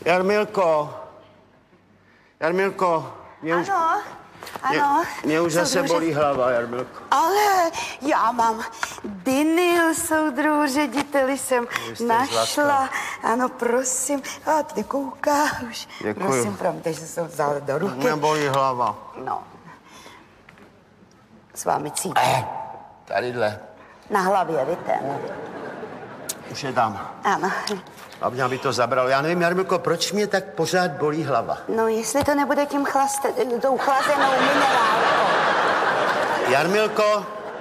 Jarmilko, mě už zase bolí hlava, Jarmilko. Ale já mám Dinyl, soudruhu řediteli, jsem našla. Zlatka. Ano, prosím. A ty kouká už. Děkuju. Prosím, promiňte, že jsem vzala do ruky. Mě bolí hlava. No. S vámi cítím. Tadyhle. Na hlavě, víte? No. Už je tam. Ano. Hlavně, aby to zabralo. Já nevím, Jarmilko, proč mě tak pořád bolí hlava? No, jestli to nebude tím tou chlazenou minerálkou. Jarmilko,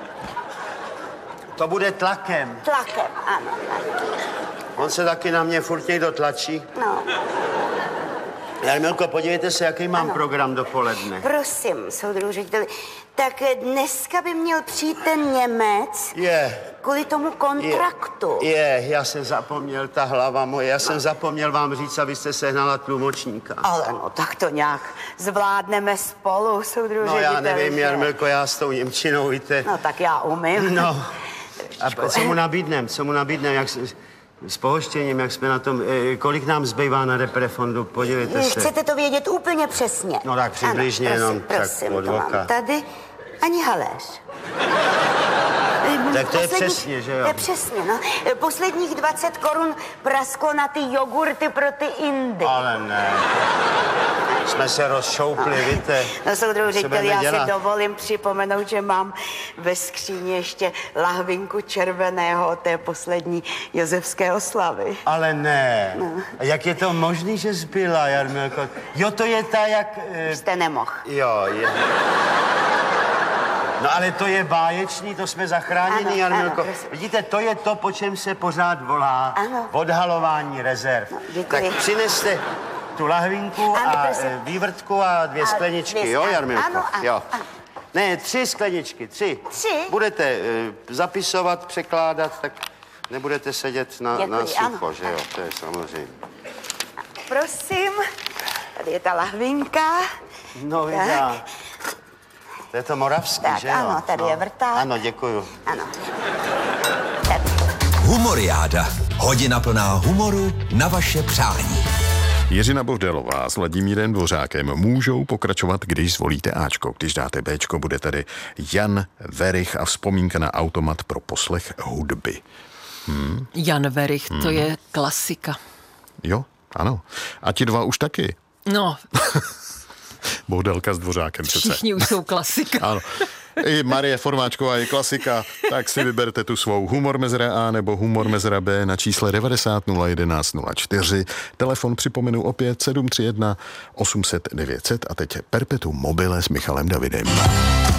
to bude tlakem. Tlakem, ano. On se taky na mě furt někdo tlačí. No, Jarmilko, podívejte se, jaký mám program dopoledne. prosím, soudruhu řediteli. Tak dneska by měl přijít ten Němec kvůli tomu kontraktu. Já jsem zapomněl, ta hlava moje, já jsem zapomněl vám říct, abyste sehnala tlumočníka. Ale no, tak to nějak zvládneme spolu, soudruhu No řediteli. já nevím, že? Jarmilko, já s tou němčinou, víte. No, tak já umím. No, a co mu nabídnem, jak s pohoštěním, jak jsme na tom, kolik nám zbývá na reprefondu, podívejte se. Chcete to vědět úplně přesně? No tak přibližně ano, jenom, prosím, tak od to mám oka. tady ani haléř. Tak to je přesně, že jo? To je přesně, no. Posledních 20 korun prasklo na ty jogurty pro ty Indy. Ale ne. Jsme se rozšoupli, víte. No, soudruhu řediteli, já dělat? si dovolím připomenout, že mám ve skříni ještě lahvinku červeného od té poslední josefské oslavy. Ale ne. No. A jak je to možný, že zbyla, Jarmilko? Jo, to je ta, jak... Jste nemohl. Jo, je. No ale to je báječný, to jsme zachráněni, Ano, Jarmilko. ano, prosím. Vidíte, to je to, po čem se pořád volá. Ano. Odhalování rezerv. No, děkuji. Tak přineste tu lahvinku Ano, a prosím. vývrtku a dvě skleničky, dvě, jo, ano, Jarmilko? ano, Jo. ano. Ne, 3 skleničky, 3. 3? Budete zapisovat, překládat, tak nebudete sedět na sucho, ano. že jo, to je samozřejmě. Prosím, tady je ta lahvinka. No, Tak. vidá. To je to moravský, Tak, že jo? ano, tady je vrták. Ano, děkuju. Ano. Tady. Humoriáda. Hodina plná humoru na vaše přání. Jiřina Bohdelová s Vladimírem Dvořákem můžou pokračovat, když zvolíte Ačko. Když dáte Bčko, bude tady Jan Werich a vzpomínka na automat pro poslech hudby. Jan Werich, to je klasika. Jo, ano. A ti dva už taky. No, Bohdelka s Dvořákem přece. všichni už jsou klasika. Ano. I Marie Formáčková je klasika, tak si vyberte tu svou Humor Mezera A nebo Humor Mezera B na čísle 90 011 04. Telefon připomenu opět 731 800 900 a teď Perpetuum mobile s Michalem Davidem.